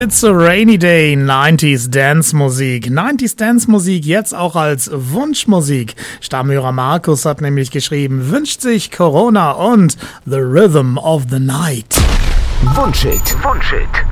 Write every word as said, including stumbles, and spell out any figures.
It's a rainy day, neunziger Dance Musik. neunziger Dance Musik jetzt auch als Wunschmusik. Stammhörer Markus hat nämlich geschrieben, wünscht sich Corona und The Rhythm of the Night. Wunschhit, Wunschhit.